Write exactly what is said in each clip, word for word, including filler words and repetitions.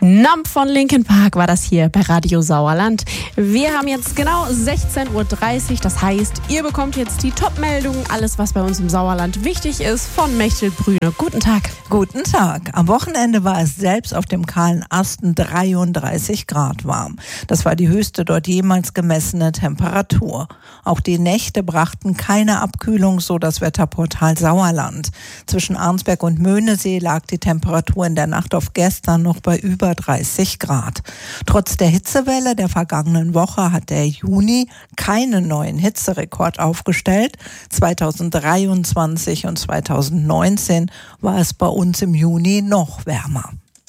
Numb von Linkin Park war das hier bei Radio Sauerland. Wir haben jetzt genau sechzehn Uhr dreißig, das heißt, ihr bekommt jetzt die Top-Meldungen, alles was bei uns im Sauerland wichtig ist, von Mechthild Brüne. Guten Tag. Guten Tag. Am Wochenende war es selbst auf dem kahlen Asten dreiunddreißig Grad warm. Das war die höchste dort jemals gemessene Temperatur. Auch die Nächte brachten keine Abkühlung, so das Wetterportal Sauerland. Zwischen Arnsberg und Möhnesee lag die Temperatur in der Nacht auf gestern noch bei über dreißig Grad. Trotz der Hitzewelle der vergangenen Woche hat der Juni keinen neuen Hitzerekord aufgestellt. zweitausenddreiundzwanzig und zweitausendneunzehn war es bei uns im Juni noch wärmer.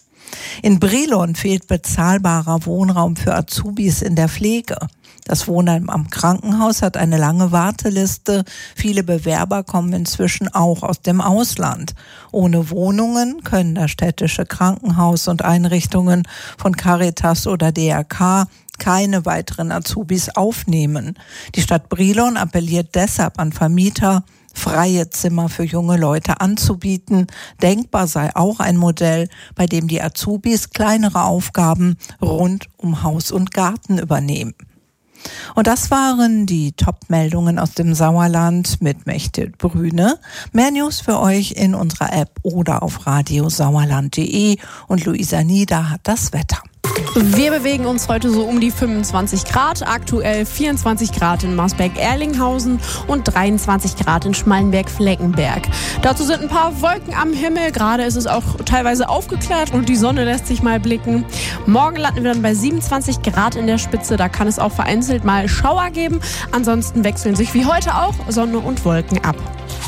In Brilon fehlt bezahlbarer Wohnraum für Azubis in der Pflege. Das Wohnheim am Krankenhaus hat eine lange Warteliste. Viele Bewerber kommen inzwischen auch aus dem Ausland. Ohne Wohnungen können das städtische Krankenhaus und Einrichtungen von Caritas oder D R K keine weiteren Azubis aufnehmen. Die Stadt Brilon appelliert deshalb an Vermieter, freie Zimmer für junge Leute anzubieten. Denkbar sei auch ein Modell, bei dem die Azubis kleinere Aufgaben rund um Haus und Garten übernehmen. Und das waren die Top-Meldungen aus dem Sauerland mit Mechthild Brüne. Mehr News für euch in unserer App oder auf radiosauerland punkt de, und Luisa Nieder hat das Wetter. Wir bewegen uns heute so um die fünfundzwanzig Grad, aktuell vierundzwanzig Grad in Marsberg-Erlinghausen und dreiundzwanzig Grad in Schmallenberg-Fleckenberg. Dazu sind ein paar Wolken am Himmel, gerade ist es auch teilweise aufgeklärt und die Sonne lässt sich mal blicken. Morgen landen wir dann bei siebenundzwanzig Grad in der Spitze, da kann es auch vereinzelt mal Schauer geben. Ansonsten wechseln sich wie heute auch Sonne und Wolken ab.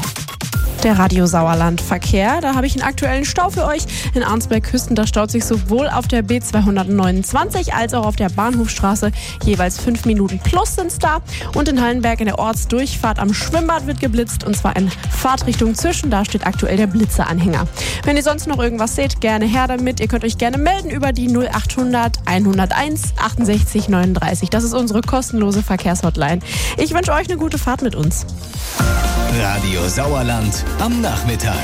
Der Radio Sauerland Verkehr, da habe ich einen aktuellen Stau für euch. In Arnsberg-Küsten, da staut sich sowohl auf der B zweihundertneunundzwanzig als auch auf der Bahnhofstraße. Jeweils fünf Minuten plus sind's da. Und in Hallenberg in der Ortsdurchfahrt am Schwimmbad wird geblitzt, und zwar in Fahrtrichtung Zwischen. Da steht aktuell der Blitzeanhänger. Wenn ihr sonst noch irgendwas seht, gerne her damit. Ihr könnt euch gerne melden über die null achthundert hunderteins achtundsechzig neununddreißig. Das ist unsere kostenlose Verkehrshotline. Ich wünsche euch eine gute Fahrt mit uns. Radio Sauerland am Nachmittag.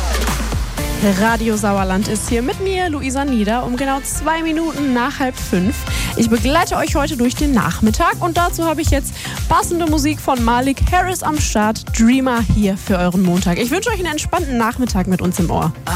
Radio Sauerland ist hier mit mir, Luisa Nieder, um genau zwei Minuten nach halb fünf. Ich begleite euch heute durch den Nachmittag und dazu habe ich jetzt passende Musik von Malik Harris am Start. Dreamer hier für euren Montag. Ich wünsche euch einen entspannten Nachmittag mit uns im Ohr.